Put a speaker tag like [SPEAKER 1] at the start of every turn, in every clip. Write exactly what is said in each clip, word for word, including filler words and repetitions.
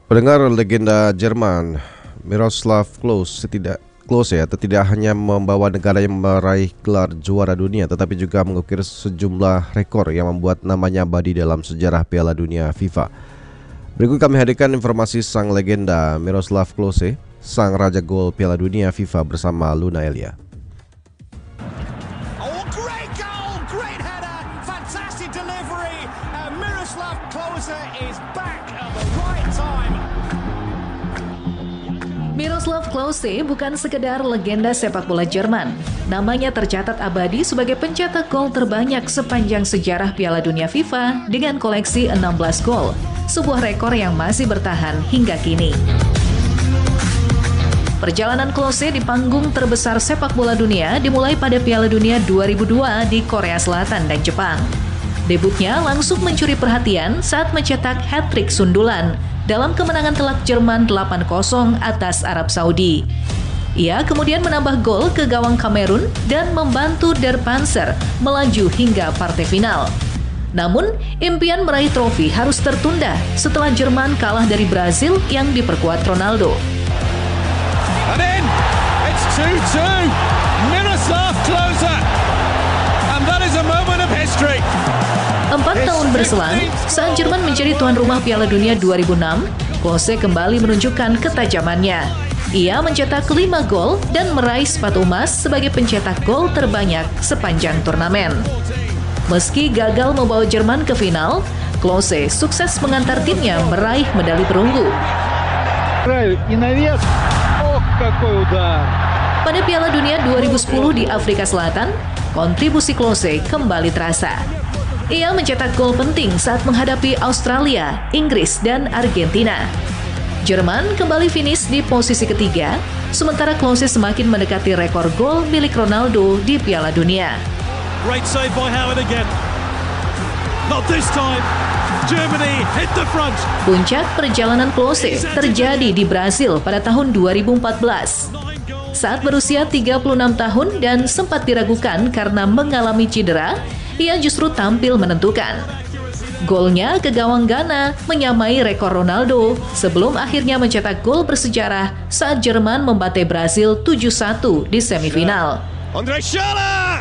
[SPEAKER 1] Pendengar, legenda Jerman Miroslav Klose tidak Klose ya, tidak hanya membawa negara yang meraih gelar juara dunia, tetapi juga mengukir sejumlah rekor yang membuat namanya abadi dalam sejarah Piala Dunia FIFA. Berikut kami hadirkan informasi sang legenda Miroslav Klose, sang raja gol Piala Dunia FIFA bersama Luna Elia.
[SPEAKER 2] Oh, great goal! Great header! Fantastic delivery! Uh, Miroslav Klose is back at the right time.
[SPEAKER 3] Miroslav Klose bukan sekedar legenda sepak bola Jerman. Namanya tercatat abadi sebagai pencetak gol terbanyak sepanjang sejarah Piala Dunia FIFA dengan koleksi enam belas gol, sebuah rekor yang masih bertahan hingga kini. Perjalanan Klose di panggung terbesar sepak bola dunia dimulai pada Piala Dunia dua ribu dua di Korea Selatan dan Jepang. Debutnya langsung mencuri perhatian saat mencetak hat-trick sundulan dalam kemenangan telak Jerman delapan kosong atas Arab Saudi. Ia kemudian menambah gol ke gawang Kamerun dan membantu Der Panzer melaju hingga partai final. Namun, impian meraih trofi harus tertunda setelah Jerman kalah dari Brazil yang diperkuat Ronaldo.
[SPEAKER 2] And in, it's two two. Miroslav Klose. And that is a moment of history.
[SPEAKER 3] Empat tahun berselang, saat Jerman menjadi tuan rumah Piala Dunia dua ribu enam, Klose kembali menunjukkan ketajamannya. Ia mencetak lima gol dan meraih sepatu emas sebagai pencetak gol terbanyak sepanjang turnamen. Meski gagal membawa Jerman ke final, Klose sukses mengantar timnya meraih medali perunggu. Pada Piala Dunia dua ribu sepuluh di Afrika Selatan, kontribusi Klose kembali terasa. Ia mencetak gol penting saat menghadapi Australia, Inggris, dan Argentina. Jerman kembali finish di posisi ketiga, sementara Klose semakin mendekati rekor gol milik Ronaldo di Piala Dunia.
[SPEAKER 4] Great save by Howard again. Not this time. Germany hit the front.
[SPEAKER 3] Puncak perjalanan Klose terjadi di Brasil pada tahun dua ribu empat belas. Saat berusia tiga puluh enam tahun dan sempat diragukan karena mengalami cedera, ia justru tampil menentukan. Golnya ke gawang Ghana menyamai rekor Ronaldo sebelum akhirnya mencetak gol bersejarah saat Jerman membantai Brasil tujuh satu di semifinal.
[SPEAKER 4] Andre Schürrle.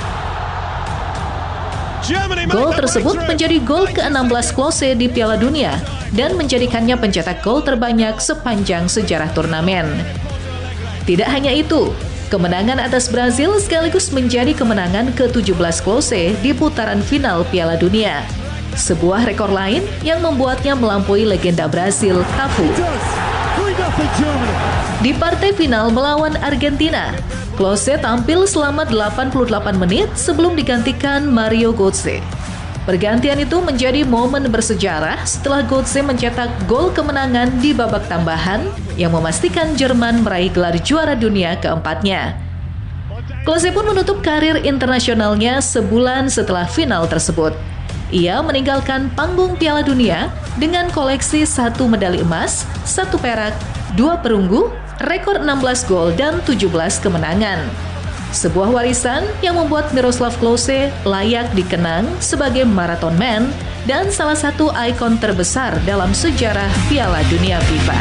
[SPEAKER 3] Gol tersebut menjadi gol ke enam belas Klose di Piala Dunia dan menjadikannya pencetak gol terbanyak sepanjang sejarah turnamen. Tidak hanya itu, kemenangan atas Brazil sekaligus menjadi kemenangan ke tujuh belas Klose di putaran final Piala Dunia. Sebuah rekor lain yang membuatnya melampaui legenda Brasil, Cafu. Di partai final melawan Argentina, Klose tampil selama delapan puluh delapan menit sebelum digantikan Mario Götze. Pergantian itu menjadi momen bersejarah setelah Götze mencetak gol kemenangan di babak tambahan yang memastikan Jerman meraih gelar juara dunia keempatnya. Klose pun menutup karir internasionalnya sebulan setelah final tersebut. Ia meninggalkan panggung Piala Dunia dengan koleksi satu medali emas, satu perak, dua perunggu, rekor enam belas gol dan tujuh belas kemenangan. Sebuah warisan yang membuat Miroslav Klose layak dikenang sebagai marathon man dan salah satu ikon terbesar dalam sejarah Piala Dunia FIFA.